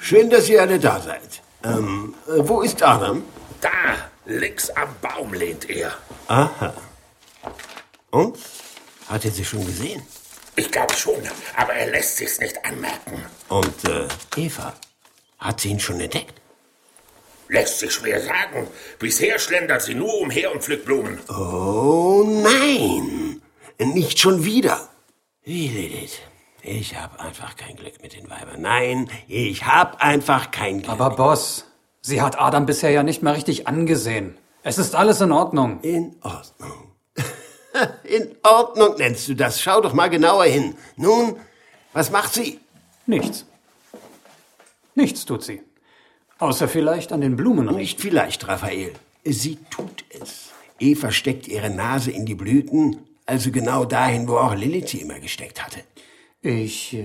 Schön, dass ihr alle da seid. Wo ist Adam? Da, links am Baum lehnt er. Aha. Und? Hat er sie schon gesehen? Ich glaube schon, aber er lässt sich's nicht anmerken. Und Eva, hat sie ihn schon entdeckt? Lässt sich schwer sagen. Bisher schlendert sie nur umher und pflückt Blumen. Oh nein, nicht schon wieder. Wie, Lilith? Ich habe einfach kein Glück mit den Weibern. Nein, ich habe einfach kein Glück. Aber Boss, sie hat Adam bisher ja nicht mal richtig angesehen. Es ist alles in Ordnung. In Ordnung. In Ordnung nennst du das. Schau doch mal genauer hin. Nun, was macht sie? Nichts. Nichts tut sie. Außer vielleicht an den Blumen. Nicht vielleicht, Raphael. Sie tut es. Eva steckt ihre Nase in die Blüten, also genau dahin, wo auch Lilith sie immer gesteckt hatte. Ich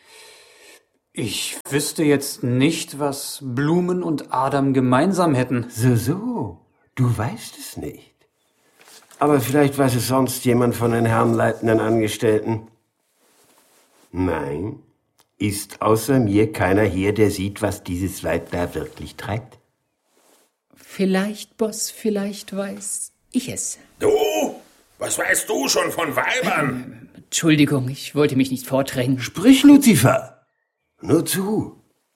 wüsste jetzt nicht, was Blumen und Adam gemeinsam hätten. So. Du weißt es nicht. Aber vielleicht weiß es sonst jemand von den herrenleitenden Angestellten. Nein, ist außer mir keiner hier, der sieht, was dieses Weib da wirklich treibt? Vielleicht, Boss, vielleicht weiß ich es. Du? Was weißt du schon von Weibern? Entschuldigung, ich wollte mich nicht vordrängen. Sprich, Luzifer. Nur zu.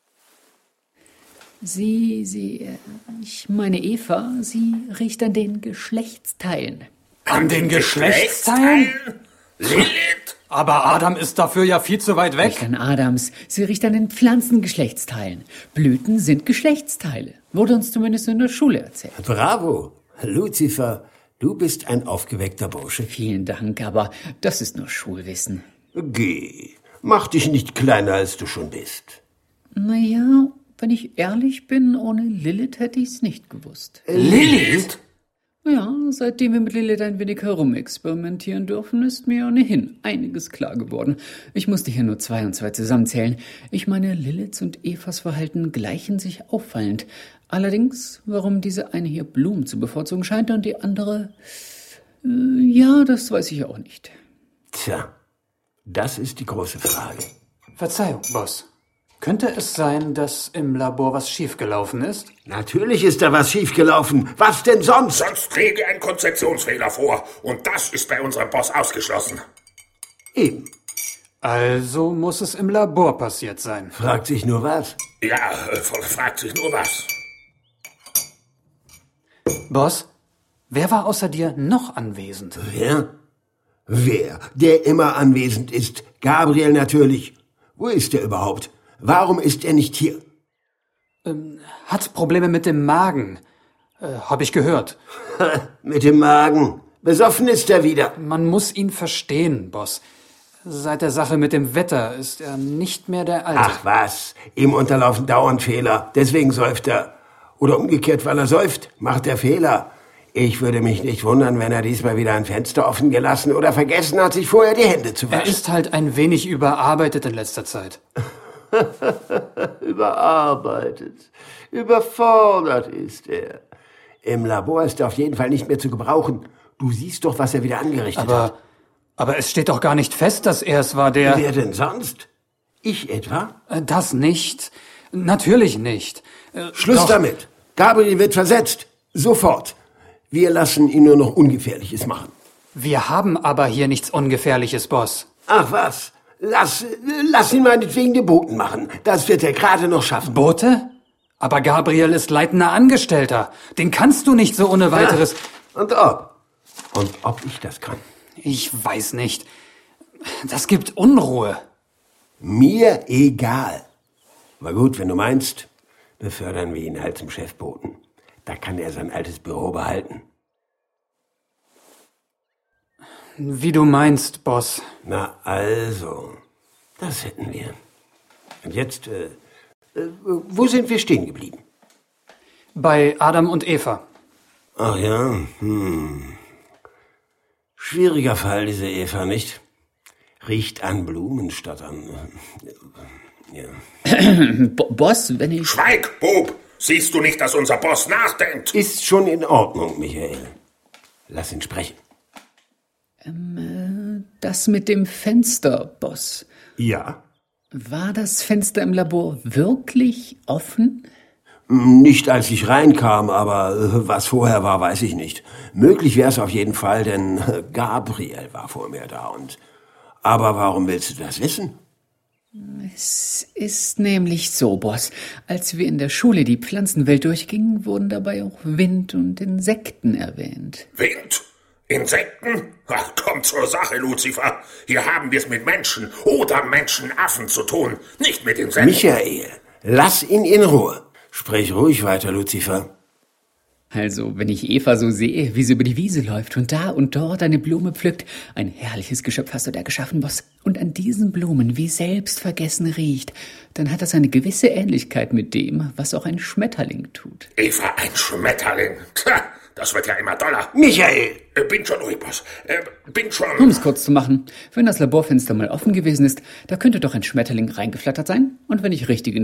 Ich meine Eva, sie riecht an den Geschlechtsteilen. An den Geschlechtsteilen? Lilith? Aber Adam ist dafür ja viel zu weit weg. Nicht an Adams, sie riecht an den Pflanzengeschlechtsteilen. Blüten sind Geschlechtsteile. Wurde uns zumindest in der Schule erzählt. Bravo, Luzifer. Du bist ein aufgeweckter Bursche. Vielen Dank, aber das ist nur Schulwissen. Geh, mach dich nicht kleiner, als du schon bist. Naja, wenn ich ehrlich bin, ohne Lilith hätte ich's nicht gewusst. Lilith? Ja, seitdem wir mit Lilith ein wenig herumexperimentieren dürfen, ist mir ohnehin einiges klar geworden. Ich musste hier nur 2 und 2 zusammenzählen. Ich meine, Liliths und Evas Verhalten gleichen sich auffallend. Allerdings, warum diese eine hier Blumen zu bevorzugen scheint und die andere... ja, das weiß ich auch nicht. Tja, das ist die große Frage. Verzeihung, Boss. Könnte es sein, dass im Labor was schiefgelaufen ist? Natürlich ist da was schiefgelaufen. Was denn sonst? Sonst läge ein Konzeptionsfehler vor. Und das ist bei unserem Boss ausgeschlossen. Eben. Also muss es im Labor passiert sein. Fragt sich nur was. Ja, fragt sich nur was. Boss, wer war außer dir noch anwesend? Wer? Wer? Der immer anwesend ist. Gabriel natürlich. Wo ist er überhaupt? Warum ist er nicht hier? Hat Probleme mit dem Magen. Hab ich gehört. Mit dem Magen. Besoffen ist er wieder. Man muss ihn verstehen, Boss. Seit der Sache mit dem Wetter ist er nicht mehr der Alte. Ach was, ihm unterlaufen dauernd Fehler. Deswegen säuft er. Oder umgekehrt, weil er säuft, macht er Fehler. Ich würde mich nicht wundern, wenn er diesmal wieder ein Fenster offen gelassen oder vergessen hat, sich vorher die Hände zu waschen. Er ist halt ein wenig überarbeitet in letzter Zeit. Überarbeitet. Überfordert ist er. Im Labor ist er auf jeden Fall nicht mehr zu gebrauchen. Du siehst doch, was er wieder angerichtet hat. Aber es steht doch gar nicht fest, dass er es war, der... Wer denn sonst? Ich etwa? Das nicht. Natürlich nicht. Schluss Doch. damit. Gabriel wird versetzt. Sofort. Wir lassen ihn nur noch Ungefährliches machen. Wir haben aber hier nichts Ungefährliches, Boss. Ach was. Lass ihn meinetwegen den Boten machen. Das wird er gerade noch schaffen. Bote? Aber Gabriel ist leitender Angestellter. Den kannst du nicht so ohne weiteres... Und ob. Und ob ich das kann. Ich weiß nicht. Das gibt Unruhe. Mir egal. Aber gut, wenn du meinst, befördern wir ihn halt zum Chefboten. Da kann er sein altes Büro behalten. Wie du meinst, Boss. Na also, das hätten wir. Und jetzt, wo sind wir stehen geblieben? Bei Adam und Eva. Ach ja, schwieriger Fall, diese Eva, nicht? Riecht an Blumen statt an... ja. Boss, wenn ich... Schweig, Bub! Siehst du nicht, dass unser Boss nachdenkt? Ist schon in Ordnung, Michael. Lass ihn sprechen. Das mit dem Fenster, Boss. Ja? War das Fenster im Labor wirklich offen? Nicht, als ich reinkam, aber was vorher war, weiß ich nicht. Möglich wäre es auf jeden Fall, denn Gabriel war vor mir da und... Aber warum willst du das wissen? Es ist nämlich so, Boss. Als wir in der Schule die Pflanzenwelt durchgingen, wurden dabei auch Wind und Insekten erwähnt. Wind? Insekten? Ach, komm zur Sache, Lucifer. Hier haben wir es mit Menschen oder Menschenaffen zu tun, nicht mit Insekten. Michael, lass ihn in Ruhe. Sprich ruhig weiter, Lucifer. Also, wenn ich Eva so sehe, wie sie über die Wiese läuft und da und dort eine Blume pflückt, ein herrliches Geschöpf hast du da geschaffen, Boss, und an diesen Blumen wie selbstvergessen riecht, dann hat das eine gewisse Ähnlichkeit mit dem, was auch ein Schmetterling tut. Eva, ein Schmetterling. Tja, das wird ja immer doller. Michael! Bin schon ruhig, Boss. Bin schon... Um es kurz zu machen, wenn das Laborfenster mal offen gewesen ist, da könnte doch ein Schmetterling reingeflattert sein, und wenn ich richtig